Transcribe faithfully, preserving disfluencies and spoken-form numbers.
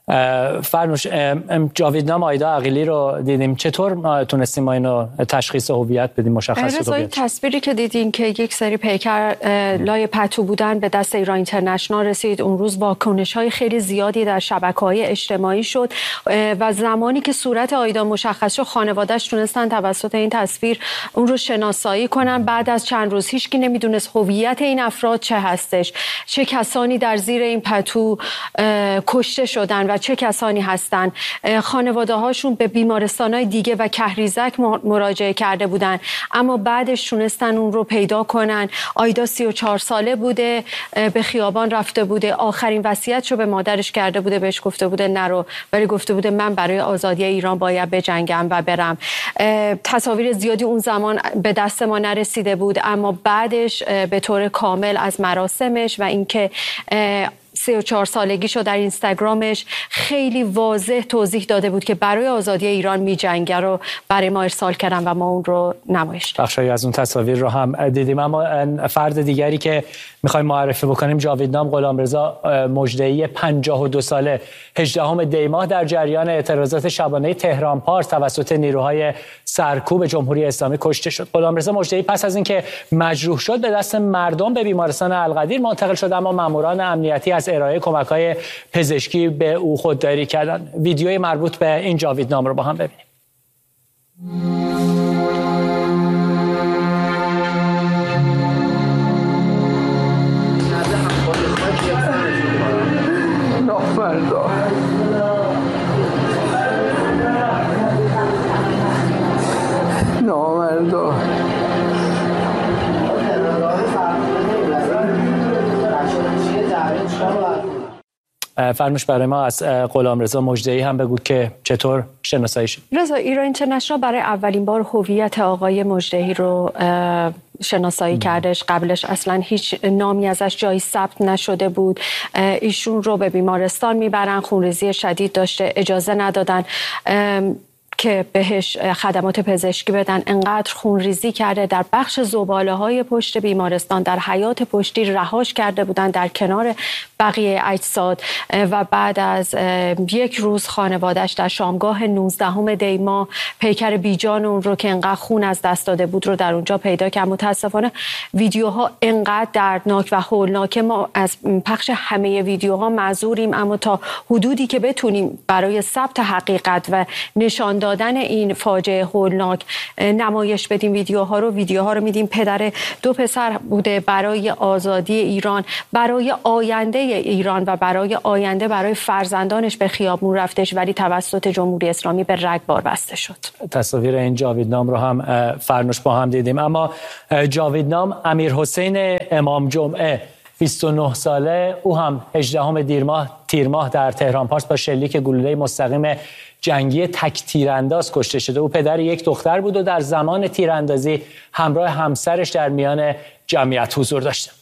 فرنوش، جاویدنام آیدا عقیلی رو دیدیم، چطور تونستیم ما اینو تشخیص هویت بدیم، مشخص این تصویری که دیدین که یک سری پیکر لای پتو بودن به دست ایران اینترنشنال رسید، اون روز واکنش‌های خیلی زیادی در شبکه‌های اجتماعی شد و زمانی که صورت آیدا مشخص شد خانواده‌اش تونستن توسط این تصویر اون رو شناسایی کنن. بعد از چند روز هیچکی نمیدونست هویت این افراد چه هستش، چه کسانی در زیر این پتو کشته شدن و چه کسانی هستن. خانواده هاشون به بیمارستان‌های دیگه و کهریزک مراجعه کرده بودن، اما بعدش تونستن اون رو پیدا کنن. آیدا سی و چهار ساله بوده، به خیابان رفته بوده، آخرین وصیتشو به مادرش کرده بوده، بهش گفته بوده نرو، ولی گفته بوده من برای آزادی ایران باید بجنگم و برم. تصاویر زیادی اون زمان به دست ما نرسیده بود، اما بعدش به طور کامل از مراسمش و اینکه سی و چهار سالگیشو در اینستاگرامش خیلی واضح توضیح داده بود که برای آزادی ایران می‌جنگه رو برای ما ارسال کردن و ما اون رو نمایش دادیم. بخشی از اون تصاویر رو هم دیدیم. اما فرد دیگری که می‌خوایم معرفی بکنیم جاویدنام غلامرضا مژدهی پنجاه و دو ساله، هجدهم دی ماه در جریان اعتراضات شبانه تهران پارس توسط نیروهای سرکوب جمهوری اسلامی کشته شد. غلامرضا مژدهی پس از اینکه مجروح شد به دست مردم به بیمارستان القدیر منتقل شد، اما ماموران امنیتی از ارائه کمک‌های پزشکی به او خودداری کردند. ویدیوی مربوط به این جاویدنام رو با هم ببینیم. نامردا نامردا فرموش برای ما از غلامرضا مژدهی هم بگو که چطور شناسایی شد. رضا، ایران اینترنشنال برای اولین بار هویت آقای مژدهی رو شناسایی کردش. قبلش اصلا هیچ نامی ازش جایی ثبت نشده بود. ایشون رو به بیمارستان میبرن، خونریزی شدید داشته، اجازه ندادن که بهش خدمات پزشکی بدن. انقدر خونریزی کرده، در بخش زباله‌های پشت بیمارستان در حیاط پشتی رهاش کرده بودن در کنار بقیه اجساد و بعد از یک روز خانواده‌اش در شامگاه نوزدهم دی ماه پیکر بیجان اون رو که انقدر خون از دست داده بود رو در اونجا پیدا کرد. متاسفانه ویدیوها انقدر دردناک و هولناک، ما از پخش همه ویدیوها معذوریم، اما تا حدودی که بتونیم برای ثبت حقیقت و نشان دادن این فاجعه هولناک نمایش بدیم ویدیوها رو. ویدیوها رو میدیم. پدر دو پسر بوده، برای آزادی ایران، برای آینده ایران و برای آینده برای فرزندانش به خیابون رفتش، ولی توسط جمهوری اسلامی به رگبار بسته شد. تصاویر این جاویدنام رو هم فرنوش با هم دیدیم. اما جاویدنام امیرحسین امام جمعه بیست و نه ساله، او هم هجدهم تیر ماه تیر ماه در تهران پارس با شلیک گلوله مستقیم جنگی تک تیرانداز کشته شده. او پدر یک دختر بود و در زمان تیراندازی همراه همسرش در میان جمعیت حضور داشته.